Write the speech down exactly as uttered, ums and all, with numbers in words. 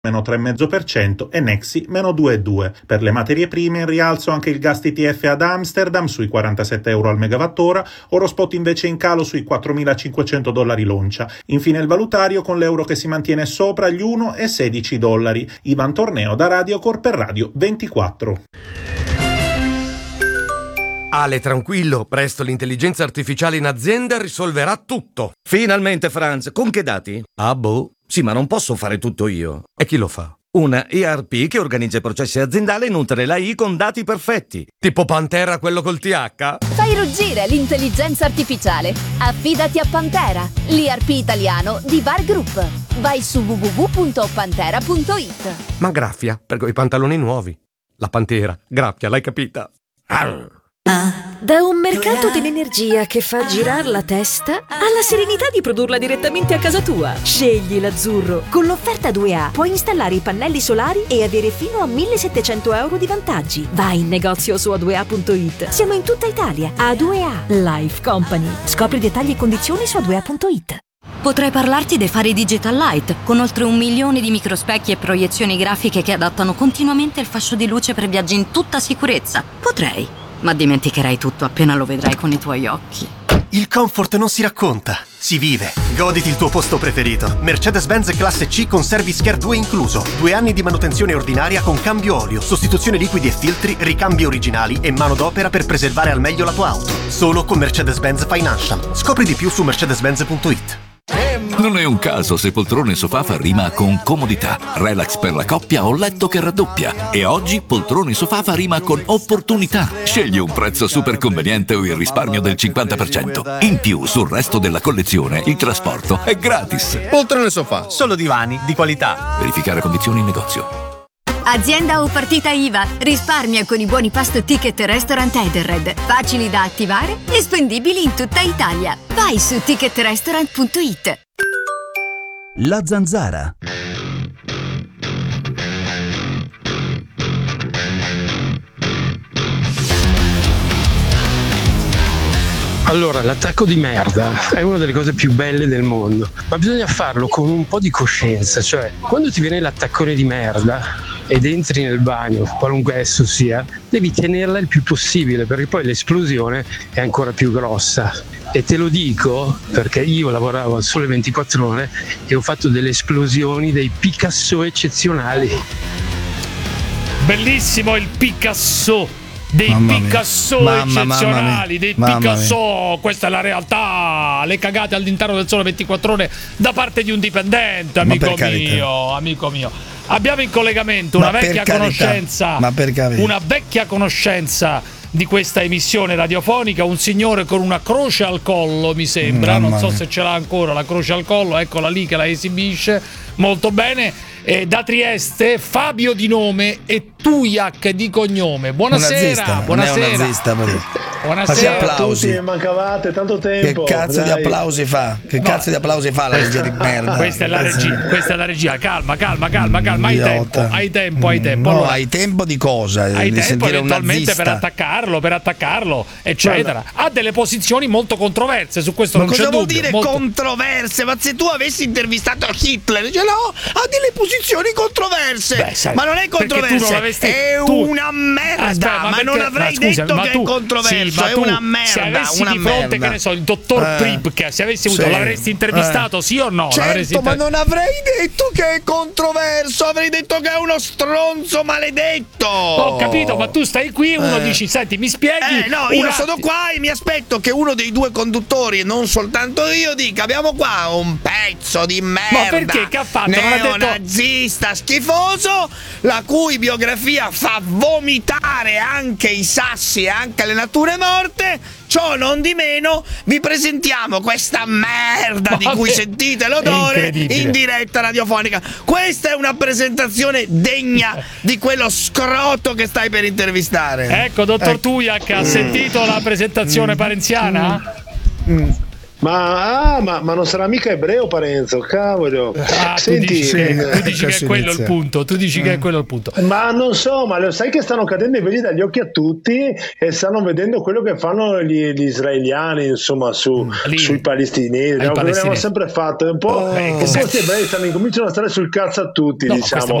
meno tre virgola cinque per cento e Nexi meno due virgola due. Per le materie prime in rialzo anche il gas T T F ad Amsterdam sui quarantasette euro al megawattora, Orospot invece in calo sui quattromilacinquecento dollari l'oncia. Infine il valutario con l'euro che si mantiene sopra gli uno virgola sedici dollari. Ivan Torneo da Radiocore per Radio ventiquattro. Ale, tranquillo, presto l'intelligenza artificiale in azienda risolverà tutto. Finalmente, Franz, con che dati? Ah, boh. Sì, ma non posso fare tutto io. E chi lo fa? Una E R P che organizza i processi aziendali e nutre l'A I con dati perfetti. Tipo Pantera, quello col T H? Fai ruggire l'intelligenza artificiale. Affidati a Pantera, l'E R P italiano di Var Group. Vai su w w w punto pantera punto i t. Ma graffia, per quei pantaloni nuovi. La Pantera, graffia, l'hai capita? Arr. Da un mercato dell'energia che fa girare la testa alla serenità di produrla direttamente a casa tua. Scegli l'azzurro. Con l'offerta due A puoi installare i pannelli solari e avere fino a millesettecento euro di vantaggi. Vai in negozio su a due a punto i t. Siamo in tutta Italia. A due A Life Company. Scopri dettagli e condizioni su a due a punto i t. Potrei parlarti dei fari Digital Light, con oltre un milione di microspecchi e proiezioni grafiche che adattano continuamente il fascio di luce per viaggi in tutta sicurezza. Potrei, ma dimenticherai tutto appena lo vedrai con i tuoi occhi. Il comfort non si racconta, si vive. Goditi il tuo posto preferito. Mercedes-Benz Classe C con Service Care due incluso. Due anni di manutenzione ordinaria con cambio olio, sostituzione liquidi e filtri, ricambi originali e manodopera per preservare al meglio la tua auto. Solo con Mercedes-Benz Financial. Scopri di più su mercedes benz punto i t. Non è un caso se poltrone sofà fa rima con comodità, relax per la coppia o letto che raddoppia. E oggi poltrone sofà fa rima con opportunità. Scegli un prezzo super conveniente o il risparmio del cinquanta per cento. In più, sul resto della collezione, il trasporto è gratis. Poltrone sofà, solo divani di qualità. Verificare condizioni in negozio. Azienda o partita I V A. Risparmia con i buoni pasto Ticket Restaurant Edenred. Facili da attivare e spendibili in tutta Italia. Vai su ticket restaurant punto i t. La Zanzara. Allora, l'attacco di merda è una delle cose più belle del mondo, ma bisogna farlo con un po' di coscienza, cioè quando ti viene l'attaccone di merda ed entri nel bagno, qualunque esso sia, devi tenerla il più possibile perché poi l'esplosione è ancora più grossa. E te lo dico perché io lavoravo al Sole ventiquattro Ore e ho fatto delle esplosioni, dei Picasso eccezionali. Bellissimo il Picasso! Dei mamma Picasso mia. eccezionali, mamma dei mamma Picasso, mia. Questa è la realtà, le cagate all'interno del Sole ventiquattro Ore da parte di un dipendente, amico mio, amico mio. Abbiamo in collegamento una vecchia conoscenza, ma per una vecchia conoscenza di questa emissione radiofonica, un signore con una croce al collo, mi sembra, mamma non so mia. se ce l'ha ancora la croce al collo, eccola lì che la esibisce molto bene. E da Trieste, Fabio di nome e Tujak di cognome. Buonasera, buonasera. È un nazista, buonasera. Applausi. Tutti, mancavate tanto tempo. Che cazzo Dai. di applausi fa? Che no. cazzo di applausi fa la regia di merda? Questa è la regia, questa è la regia. Calma, calma, calma, calma. Hai tempo, hai tempo, hai tempo. No, allora, hai tempo di cosa? Hai di tempo eventualmente per attaccarlo, per attaccarlo, eccetera. Guarda. Ha delle posizioni molto controverse su questo. Ma non cosa c'è vuol dubbio. dire molto... controverse? Ma se tu avessi intervistato Hitler, dice no, ha delle posizioni controverse. Beh, sai, ma non è controverse, avessi... è tu... una merda. Aspetta, ma, ma perché... non avrei ma scusami, detto ma che tu... è controverso, sì, è una merda. Se avessi una di fronte, merda. che ne so, il dottor eh, Pripke, se avessi avuto, sì. l'avresti intervistato, eh. sì o no? Certo, inter... ma non avrei detto che è controverso, avrei detto che è uno stronzo maledetto. Ho capito, ma tu stai qui e uno eh. dici, senti, mi spieghi? Eh, no, una... io sono qua e mi aspetto che uno dei due conduttori, e non soltanto io, dica abbiamo qua un pezzo di merda. Ma perché? Che ha fatto? Neonazista detto... schifoso, la cui biografia fa vomitare anche i sassi e anche le nature morte. Ciò non di meno vi presentiamo questa merda di cui sentite l'odore in diretta radiofonica. Questa è una presentazione degna di quello scroto che stai per intervistare. Ecco, dottor ecco. Tujak, ha sentito la presentazione mm. parenziana? Mm. Ma, ah, ma, ma non sarà mica ebreo Parenzo, cavolo. Ah, Senti, tu dici, che, tu dici che è quello inizia. il punto, tu dici mm. che è quello il punto. Ma non so, ma lo sai che stanno cadendo i veli dagli occhi a tutti e stanno vedendo quello che fanno gli, gli israeliani, insomma, su, Lì. sui palestinesi, no? Come abbiamo sempre fatto. È un po', oh, un po' questi ebrei stanno, incominciano a stare sul cazzo a tutti, no, diciamo.